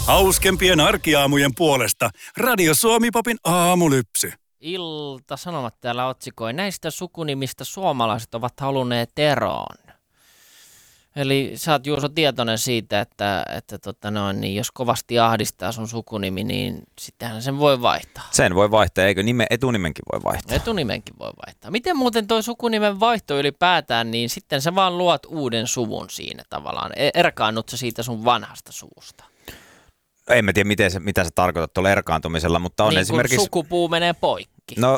Hauskempien arkiaamujen puolesta Radio Suomi-popin aamulypsy. Ilta-Sanomat täällä otsikoi. Näistä sukunimistä suomalaiset ovat halunneet eroon. Eli sä oot, Juuso, tietoinen siitä, että niin jos kovasti ahdistaa sun sukunimi, niin sittenhän sen voi vaihtaa. Sen voi vaihtaa, eikö etunimenkin voi vaihtaa? Etunimenkin voi vaihtaa. Miten muuten toi sukunimen vaihto ylipäätään, niin sitten sä vaan luot uuden suvun siinä tavallaan. Erkaannut sä siitä sun vanhasta suvusta? En mä tiedä, mitä sä tarkoitat tuolla erkaantumisella, mutta on niin esimerkiksi... sukupuu menee poikki. No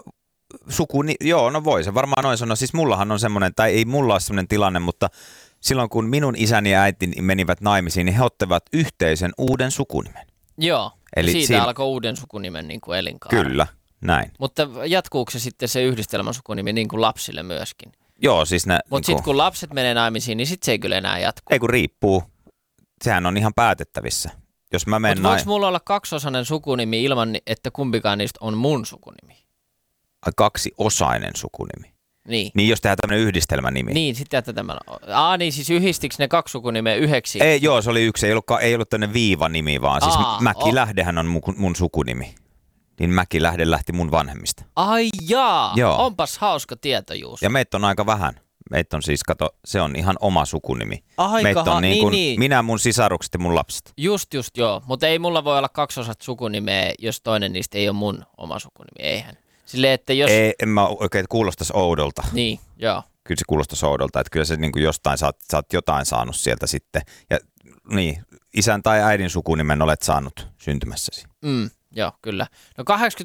voi se varmaan noin sanoa. Siis mullahan on semmoinen, tai ei mulla ole semmoinen tilanne, mutta silloin kun minun isäni ja äitini menivät naimisiin, niin he ottivat yhteisen uuden sukunimen. Joo, eli siitä alkoi uuden sukunimen niin kuin elinkaari. Kyllä, näin. Mutta jatkuuko se sitten se yhdistelmän sukunimi niin kuin lapsille myöskin? Joo, siis Mutta niin sitten kun lapset menee naimisiin, niin sitten se ei kyllä enää jatku. Ei kun riippuu. Sehän on ihan päätettävissä. Jos mä menen... Mutta voiko mulla olla kaksiosainen sukunimi ilman, että kumpikaan niistä on mun sukunimi? Kaksiosainen sukunimi. Niin jos tehdään tämmöinen yhdistelmänimi. Niin, sitten tämä. Niin siis yhdistikö ne kaksi sukunimeä yhdeksi? Ei, joo, se oli yksi. Ei ollut tämmöinen viivanimi, vaan siis Mäkilähdehän on mun sukunimi. Niin Mäkilähde lähti mun vanhemmista. Ai jaa, joo. Onpas hauska tieto, Juuso. Ja meitä on aika vähän. Meitä on siis, se on ihan oma sukunimi. Meitä on niin. Minä, mun sisarukset ja mun lapset. Just joo. Mutta ei mulla voi olla kaksosat sukunimeä, jos toinen niistä ei ole mun oma sukunimi, eihän. Silleen, että jos... En mä oikein kuulostaisi oudolta. Niin, joo. Kyllä se kuulostaisi oudolta, että kyllä se niin kuin jostain, sä oot jotain saanut sieltä sitten. Ja niin, isän tai äidin sukunimen olet saanut syntymässäsi. Joo, kyllä. No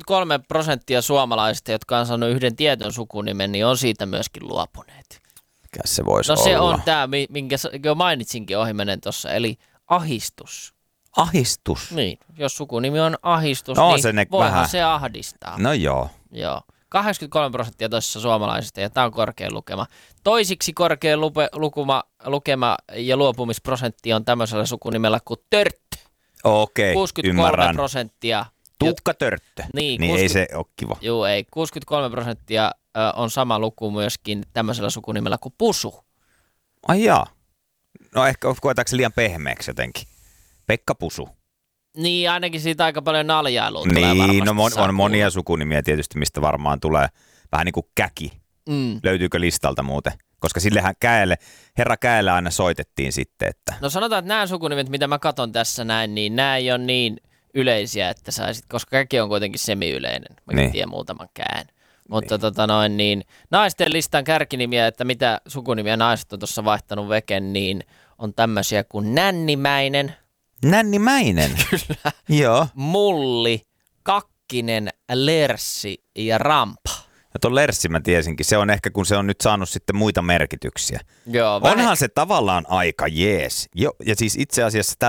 83% suomalaisista, jotka on saanut yhden tietyn sukunimen, niin on siitä myöskin luopuneet. Mikä se voisi olla? No se on tämä, minkä jo mainitsinkin ohimennen tuossa, eli ahistus. Ahistus? Niin, jos sukunimi on ahistus, no, niin voihan se ahdistaa. No joo. Joo. 83% toisessa suomalaisista, ja tämä on korkea lukema. Toisiksi korkea lukema ja luopumisprosentti on tämmöisellä sukunimellä kuin Törttö. Okei, 63%. Ymmärrän. Tukkatörttö. Niin ei se ole kiva. Joo, ei. 63% on sama luku myöskin tämmöisellä sukunimellä kuin Pusu. Ai jaa. No ehkä koetaanko se liian pehmeäksi jotenkin? Pekka Pusu. Niin, ainakin siitä aika paljon naljailua tulee niin, varmasti. No on monia sukunimiä tietysti, mistä varmaan tulee vähän niin kuin Käki. Löytyykö listalta muuten? Koska sillehän herra Käelle aina soitettiin sitten, että... No sanotaan, että nämä sukunimet, mitä mä katson tässä näin, niin nämä ei ole niin yleisiä, että saisit, koska Käki on kuitenkin semi-yleinen. Mä tiedän muutaman Kään. Mutta niin naisten listan kärkinimiä, että mitä sukunimiä naiset on tuossa vaihtanut veken, niin on tämmöisiä kuin Nännimäinen. Nännimäinen? Kyllä. Joo. Mulli, Kakkinen, Lerssi ja Rampa. No tuon Lerssi mä tiesinkin. Se on ehkä, kun se on nyt saanut sitten muita merkityksiä. Joo. Onhan se tavallaan aika jees. Ja siis itse asiassa